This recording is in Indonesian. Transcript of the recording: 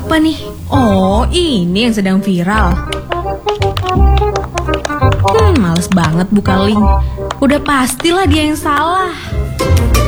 apa nih? Oh, ini yang sedang viral. Males banget buka link. Udah pastilah dia yang salah.